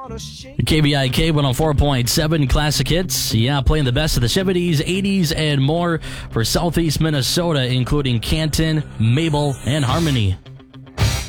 KBIK 104.7 Classic Hits. Yeah, playing the best of the 70s, 80s, and more for Southeast Minnesota, including Canton, Mabel, and Harmony.